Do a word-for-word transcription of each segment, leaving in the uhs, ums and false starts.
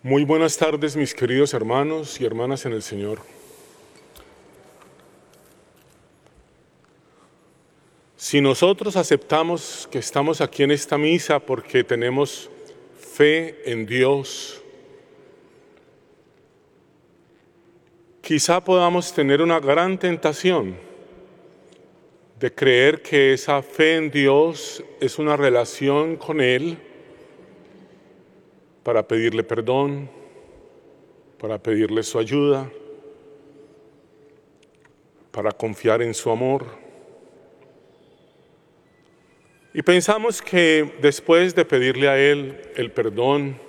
Muy buenas tardes, mis queridos hermanos y hermanas en el Señor. Si nosotros aceptamos que estamos aquí en esta misa porque tenemos fe en Dios, quizá podamos tener una gran tentación de creer que esa fe en Dios es una relación con Él para pedirle perdón, para pedirle su ayuda, para confiar en su amor. Y pensamos que después de pedirle a Él el perdón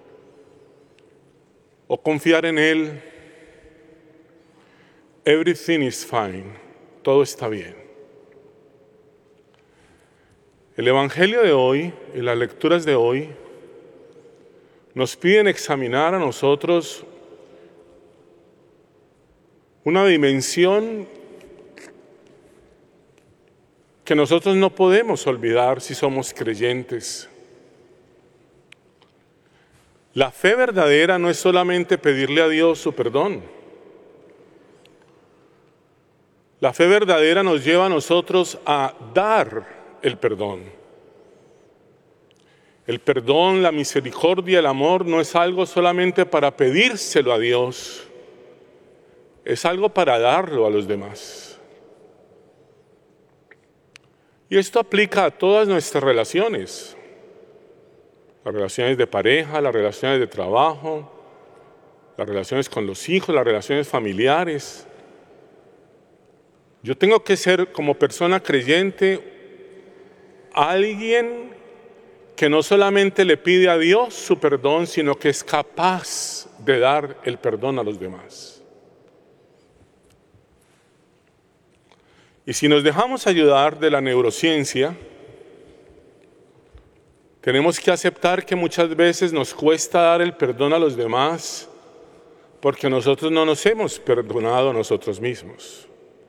o confiar en Él, everything is fine, todo está bien. El Evangelio de hoy y las lecturas de hoy nos piden examinar a nosotros una dimensión que nosotros no podemos olvidar si somos creyentes. La fe verdadera no es solamente pedirle a Dios su perdón. La fe verdadera nos lleva a nosotros a dar el perdón. El perdón, la misericordia, el amor no es algo solamente para pedírselo a Dios, es algo para darlo a los demás. Y esto aplica a todas nuestras relaciones, las relaciones de pareja, las relaciones de trabajo, las relaciones con los hijos, las relaciones familiares. Yo tengo que ser, como persona creyente, alguien que no solamente le pide a Dios su perdón, sino que es capaz de dar el perdón a los demás. Y si nos dejamos ayudar de la neurociencia, tenemos que aceptar que muchas veces nos cuesta dar el perdón a los demás porque nosotros no nos hemos perdonado a nosotros mismos.